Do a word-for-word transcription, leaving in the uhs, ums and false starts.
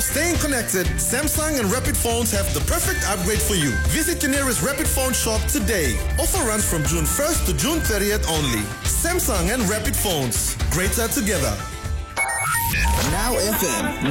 about staying connected, Samsung and Rapid Phones have the perfect upgrade for you. Visit your nearest Rapid Phone shop today. Offer runs from June first to June thirtieth only. Samsung and Rapid Phones. Greater together. Now F M